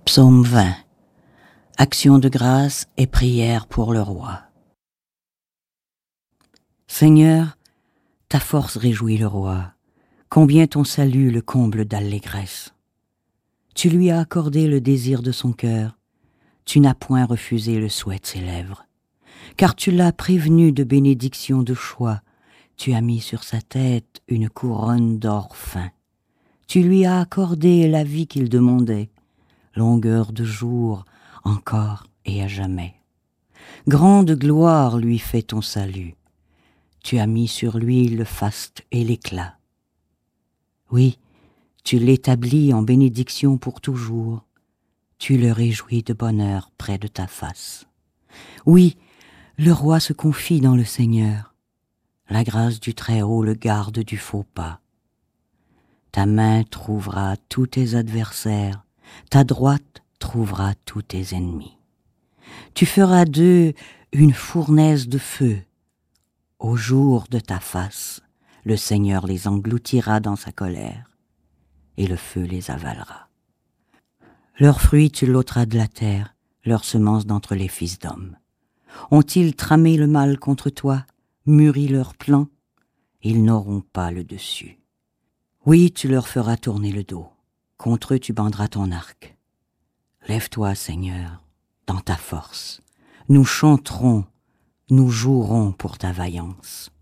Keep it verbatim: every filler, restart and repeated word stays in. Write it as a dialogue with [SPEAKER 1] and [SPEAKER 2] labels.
[SPEAKER 1] Psaume vingt. Action de grâce et prière pour le roi. Seigneur, ta force réjouit le roi, combien ton salut le comble d'allégresse. Tu lui as accordé le désir de son cœur, tu n'as point refusé le souhait de ses lèvres, car tu l'as prévenu de bénédictions de choix, tu as mis sur sa tête une couronne d'or fin. Tu lui as accordé la vie qu'il demandait, longueur de jour, encore et à jamais. Grande gloire lui fait ton salut. Tu as mis sur lui le faste et l'éclat. Oui, tu l'établis en bénédiction pour toujours. Tu le réjouis de bonheur près de ta face. Oui, le roi se confie dans le Seigneur. La grâce du Très-Haut le garde du faux pas. Ta main trouvera tous tes adversaires, ta droite trouvera tous tes ennemis. Tu feras d'eux une fournaise de feu. Au jour de ta face, le Seigneur les engloutira dans sa colère, et le feu les avalera. Leurs fruits tu l'ôteras de la terre, leurs semences d'entre les fils d'hommes. Ont-ils tramé le mal contre toi, mûri leurs plans? Ils n'auront pas le dessus. Oui, tu leur feras tourner le dos. Contre eux tu banderas ton arc. Lève-toi, Seigneur, dans ta force. Nous chanterons, nous jouerons pour ta vaillance.